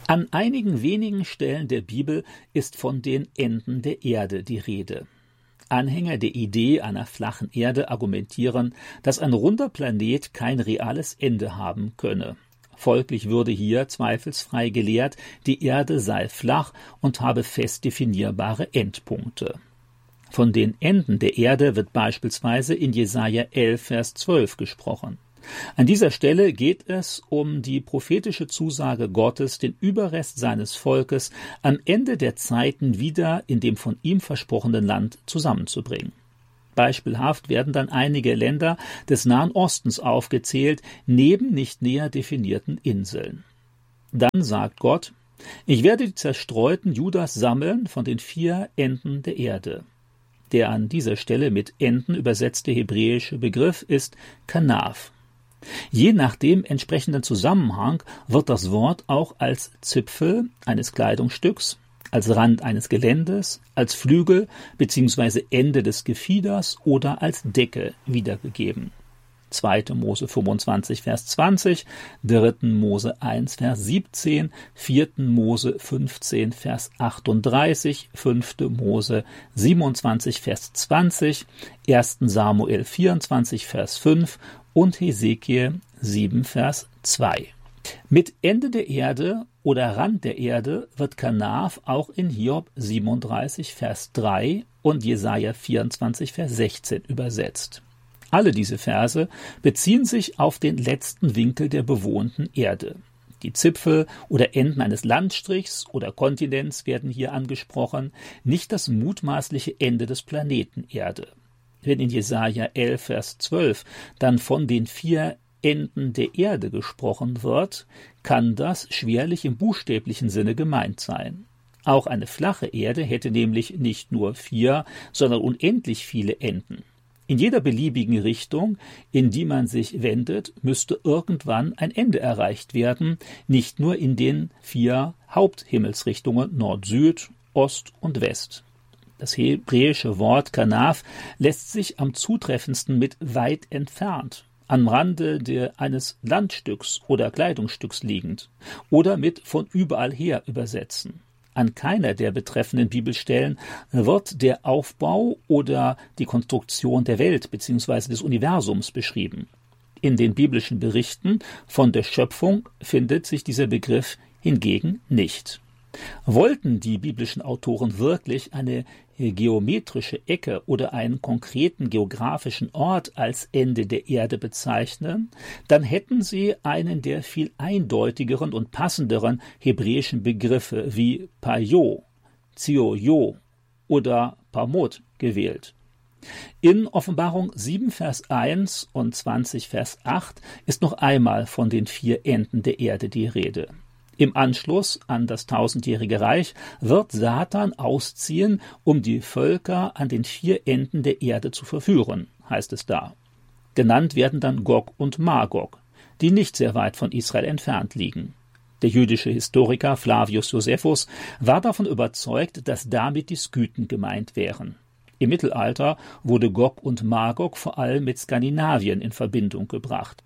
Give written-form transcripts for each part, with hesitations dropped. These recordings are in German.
An einigen wenigen Stellen der Bibel ist von den Enden der Erde die Rede. Anhänger der Idee einer flachen Erde argumentieren, dass ein runder Planet kein reales Ende haben könne. Folglich würde hier zweifelsfrei gelehrt, die Erde sei flach und habe fest definierbare Endpunkte. Von den Enden der Erde wird beispielsweise in Jesaja 11, Vers 12 gesprochen. An dieser Stelle geht es um die prophetische Zusage Gottes, den Überrest seines Volkes am Ende der Zeiten wieder in dem von ihm versprochenen Land zusammenzubringen. Beispielhaft werden dann einige Länder des Nahen Ostens aufgezählt, neben nicht näher definierten Inseln. Dann sagt Gott: Ich werde die zerstreuten Judas sammeln von den 4 Enden der Erde. Der an dieser Stelle mit Enden übersetzte hebräische Begriff ist Kanaf. Je nach dem entsprechenden Zusammenhang wird das Wort auch als Zipfel eines Kleidungsstücks, als Rand eines Geländes, als Flügel bzw. Ende des Gefieders oder als Decke wiedergegeben. 2. Mose 25, Vers 20, 3. Mose 1, Vers 17, 4. Mose 15, Vers 38, 5. Mose 27, Vers 20, 1. Samuel 24, Vers 5 und Hesekiel 7, Vers 2. Mit Ende der Erde oder Rand der Erde wird Kanaf auch in Hiob 37, Vers 3 und Jesaja 24, Vers 16 übersetzt. Alle diese Verse beziehen sich auf den letzten Winkel der bewohnten Erde. Die Zipfel oder Enden eines Landstrichs oder Kontinents werden hier angesprochen, nicht das mutmaßliche Ende des Planeten Erde. Wenn in Jesaja 11, Vers 12 dann von den 4 Enden der Erde gesprochen wird, kann das schwerlich im buchstäblichen Sinne gemeint sein. Auch eine flache Erde hätte nämlich nicht nur 4, sondern unendlich viele Enden. In jeder beliebigen Richtung, in die man sich wendet, müsste irgendwann ein Ende erreicht werden, nicht nur in den 4 Haupthimmelsrichtungen Nord-Süd, Ost und West. Das hebräische Wort Kanaf lässt sich am zutreffendsten mit weit entfernt, am Rande eines Landstücks oder Kleidungsstücks liegend oder mit von überall her übersetzen. An keiner der betreffenden Bibelstellen wird der Aufbau oder die Konstruktion der Welt bzw. des Universums beschrieben. In den biblischen Berichten von der Schöpfung findet sich dieser Begriff hingegen nicht. Wollten die biblischen Autoren wirklich eine geometrische Ecke oder einen konkreten geografischen Ort als Ende der Erde bezeichnen, dann hätten sie einen der viel eindeutigeren und passenderen hebräischen Begriffe wie Payo, Zioyo oder Pamot gewählt. In Offenbarung 7, Vers 1 und 20, Vers 8 ist noch einmal von den 4 Enden der Erde die Rede. Im Anschluss an das 1000-jährige Reich wird Satan ausziehen, um die Völker an den 4 Enden der Erde zu verführen, heißt es da. Genannt werden dann Gog und Magog, die nicht sehr weit von Israel entfernt liegen. Der jüdische Historiker Flavius Josephus war davon überzeugt, dass damit die Skythen gemeint wären. Im Mittelalter wurde Gog und Magog vor allem mit Skandinavien in Verbindung gebracht.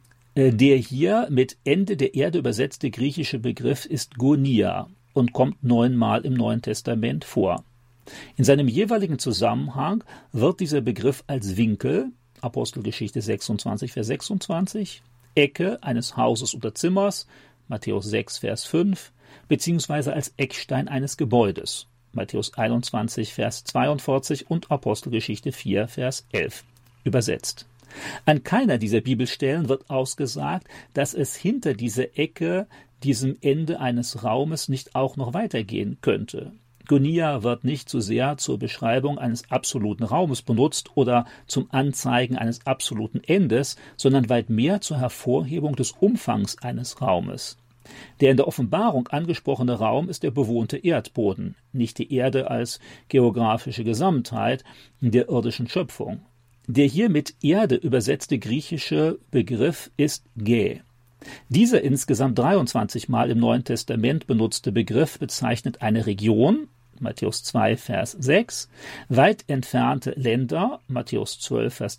Der hier mit Ende der Erde übersetzte griechische Begriff ist Gonia und kommt 9-mal im Neuen Testament vor. In seinem jeweiligen Zusammenhang wird dieser Begriff als Winkel, Apostelgeschichte 26, Vers 26, Ecke eines Hauses oder Zimmers, Matthäus 6, Vers 5, beziehungsweise als Eckstein eines Gebäudes, Matthäus 21, Vers 42 und Apostelgeschichte 4, Vers 11, übersetzt. An keiner dieser Bibelstellen wird ausgesagt, dass es hinter dieser Ecke, diesem Ende eines Raumes, nicht auch noch weitergehen könnte. Gonia wird nicht so sehr zur Beschreibung eines absoluten Raumes benutzt oder zum Anzeigen eines absoluten Endes, sondern weit mehr zur Hervorhebung des Umfangs eines Raumes. Der in der Offenbarung angesprochene Raum ist der bewohnte Erdboden, nicht die Erde als geografische Gesamtheit der irdischen Schöpfung. Der hier mit Erde übersetzte griechische Begriff ist Gä. Dieser insgesamt 23 Mal im Neuen Testament benutzte Begriff bezeichnet eine Region, Matthäus 2, Vers 6, weit entfernte Länder, Matthäus 12, Vers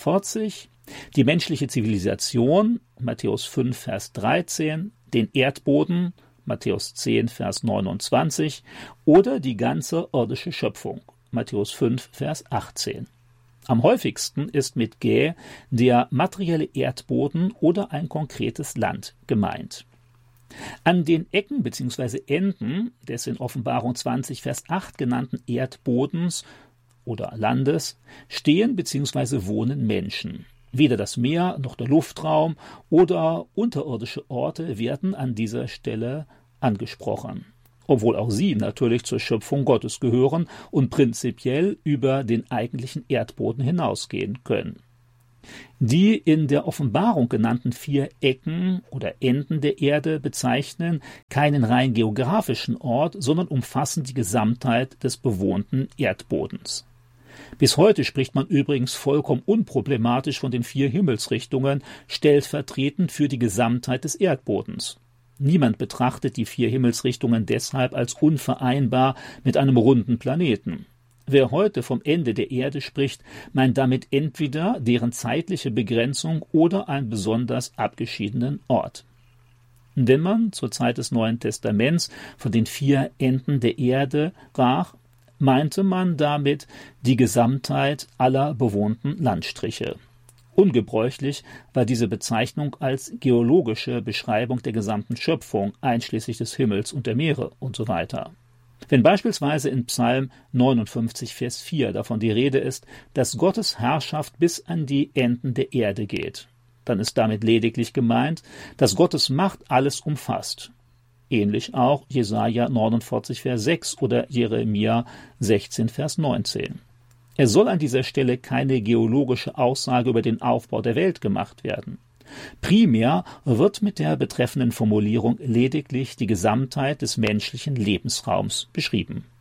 42, die menschliche Zivilisation, Matthäus 5, Vers 13, den Erdboden, Matthäus 10, Vers 29, oder die ganze irdische Schöpfung, Matthäus 5, Vers 18. Am häufigsten ist mit Gä der materielle Erdboden oder ein konkretes Land gemeint. An den Ecken bzw. Enden des in Offenbarung 20, Vers 8 genannten Erdbodens oder Landes stehen bzw. wohnen Menschen. Weder das Meer noch der Luftraum oder unterirdische Orte werden an dieser Stelle angesprochen, obwohl auch sie natürlich zur Schöpfung Gottes gehören und prinzipiell über den eigentlichen Erdboden hinausgehen können. Die in der Offenbarung genannten 4 Ecken oder Enden der Erde bezeichnen keinen rein geografischen Ort, sondern umfassen die Gesamtheit des bewohnten Erdbodens. Bis heute spricht man übrigens vollkommen unproblematisch von den 4 Himmelsrichtungen, stellvertretend für die Gesamtheit des Erdbodens. Niemand betrachtet die 4 Himmelsrichtungen deshalb als unvereinbar mit einem runden Planeten. Wer heute vom Ende der Erde spricht, meint damit entweder deren zeitliche Begrenzung oder einen besonders abgeschiedenen Ort. Wenn man zur Zeit des Neuen Testaments von den 4 Enden der Erde sprach, meinte man damit die Gesamtheit aller bewohnten Landstriche. Ungebräuchlich war diese Bezeichnung als geologische Beschreibung der gesamten Schöpfung, einschließlich des Himmels und der Meere usw. Wenn beispielsweise in Psalm 59, Vers 4 davon die Rede ist, dass Gottes Herrschaft bis an die Enden der Erde geht, dann ist damit lediglich gemeint, dass Gottes Macht alles umfasst. Ähnlich auch Jesaja 49, Vers 6 oder Jeremia 16, Vers 19. Es soll an dieser Stelle keine geologische Aussage über den Aufbau der Welt gemacht werden. Primär wird mit der betreffenden Formulierung lediglich die Gesamtheit des menschlichen Lebensraums beschrieben.